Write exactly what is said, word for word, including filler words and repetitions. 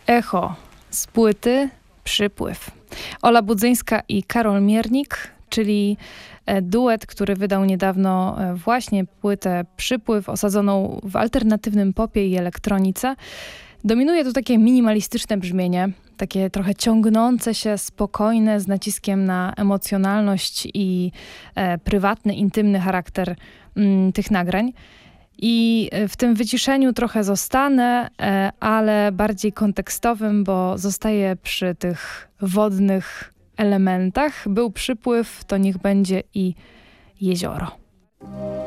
Echo z płyty Przypływ. Ola Budzyńska i Karol Miernik, czyli duet, który wydał niedawno właśnie płytę Przypływ, osadzoną w alternatywnym popie i elektronice. Dominuje tu takie minimalistyczne brzmienie, takie trochę ciągnące się, spokojne, z naciskiem na emocjonalność i e, prywatny, intymny charakter m, tych nagrań. I w tym wyciszeniu trochę zostanę, e, ale bardziej kontekstowym, bo zostaję przy tych wodnych elementach. Był przypływ, to niech będzie i jezioro.